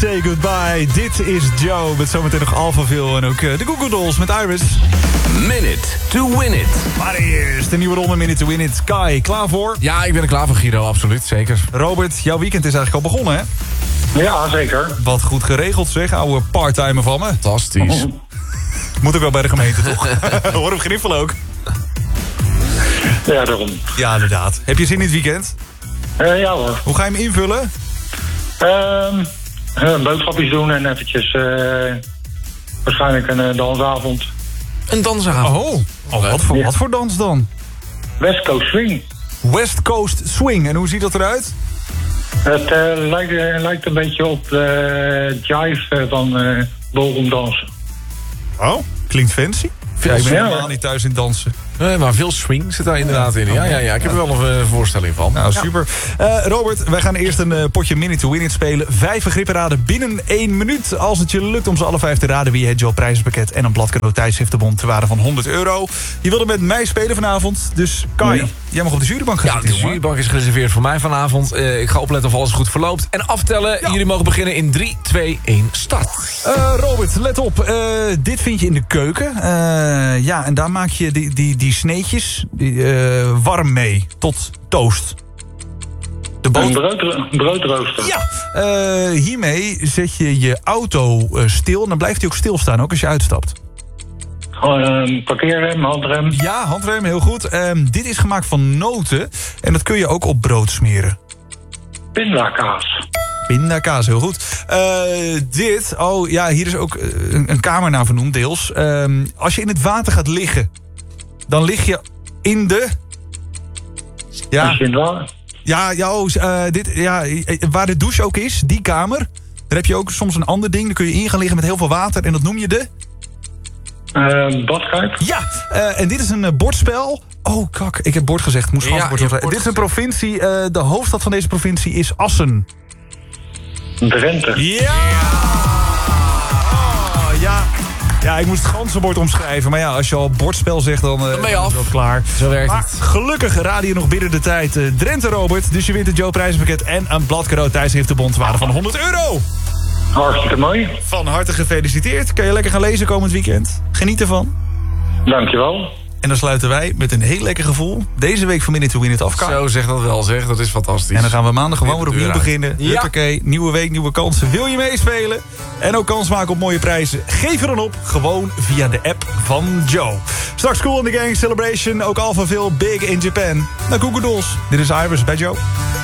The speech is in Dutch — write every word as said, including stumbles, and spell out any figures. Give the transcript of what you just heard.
Say Goodbye. Dit is Joe met zometeen nog Alphaville en ook uh, de Google Dolls met Iris. Minute to win it. Maar eerst de nieuwe ronde Minute to win it. Kai, klaar voor? Ja, ik ben er klaar voor, Guido, absoluut, zeker. Robert, jouw weekend is eigenlijk al begonnen, hè? Ja, zeker. Wat goed geregeld zeg, ouwe parttimer van me. Fantastisch. Moet ook wel bij de gemeente, toch? Hoor hem gniffel ook. Ja, daarom. Ja, inderdaad. Heb je zin in het weekend? Uh, ja hoor. Hoe ga je hem invullen? Uh, uh, boodschapjes doen en eventjes uh, waarschijnlijk een uh, dansavond. Een dansavond. Oh, oh wat, voor, Ja. wat voor dans dan? West Coast Swing. West Coast Swing. En hoe ziet dat eruit? Het uh, lijkt, uh, lijkt een beetje op de jive uh, van uh, ballroom dansen. Oh, klinkt fancy. Ja, ik ben Ja, helemaal ja. niet thuis in dansen. Nee, maar veel swing zit daar inderdaad in. Ja, ja, ja. Ik heb er wel een uh, voorstelling van. Nou, super. Uh, Robert, wij gaan eerst een uh, potje Minute to Win It spelen. Vijf begrippen raden binnen één minuut. Als het je lukt om ze alle vijf te raden... wie het Joe prijzenpakket en een blad cadeau tijdschriftenbon... ter waarde van honderd euro. Je wilde met mij spelen vanavond. Dus Kai, Ja. jij mag op de jurybank gaan Ja, zitten, de jongen. jurybank is gereserveerd voor mij vanavond. Uh, ik ga opletten of alles goed verloopt. En aftellen. Ja. Jullie mogen beginnen in drie, twee, één, start. Uh, Robert, let op. Uh, dit vind je in de keuken. Uh, ja, en daar maak je die, die, die sneetjes die, uh, warm mee. Tot toast. De Een boter... brood, broodrooster. Ja, uh, hiermee zet je je auto uh, stil. En dan blijft hij ook stilstaan, ook als je uitstapt. Gewoon een parkeerrem, handrem. Ja, handrem, heel goed. Um, dit is gemaakt van noten. En dat kun je ook op brood smeren. Pindakaas. Pindakaas, heel goed. Uh, dit, oh ja, hier is ook uh, een, een kamer naar vernoemd, deels. Um, als je in het water gaat liggen, dan lig je in de... Ja, Als je in het water- ja, ja, oh, uh, dit, ja, waar de douche ook is, die kamer. Daar heb je ook soms een ander ding. Daar kun je in gaan liggen met heel veel water. En dat noem je de... Uh, badkuip. Ja, uh, en dit is een uh, bordspel. Oh, kak, ik heb bord gezegd. Moest Ja, ja, bord je hebt zeggen. bord Dit is een provincie. Uh, de hoofdstad van deze provincie is Assen. Drenthe. Ja! Oh, ja. Ja, ik moest het ganzenbord omschrijven. Maar ja, als je al bordspel zegt, dan, uh, Dan ben je af. is dat klaar. Zo werkt Maar het. gelukkig raad je nog binnen de tijd uh, Drenthe, Robert. Dus je wint het Joe prijzenpakket en een blad cadeau tijdschriftenbond waarde van honderd euro. Hartstikke mooi. Van harte gefeliciteerd. Kan je lekker gaan lezen komend weekend. Geniet ervan. Dankjewel. En dan sluiten wij met een heel lekker gevoel deze week van Minute to Win It af. Zo, zeg dat wel, zeg. Dat is fantastisch. En dan gaan we maandag gewoon Weer weer de deur opnieuw uit. beginnen. Ja. Huppakee, nieuwe week, nieuwe kansen. Wil je meespelen? En ook kans maken op mooie prijzen? Geef er dan op, gewoon via de app van Joe. Straks Cool in the Gang Celebration, ook Alphaville, Big in Japan. Naar Google Dolls. Dit is Iris bij Joe.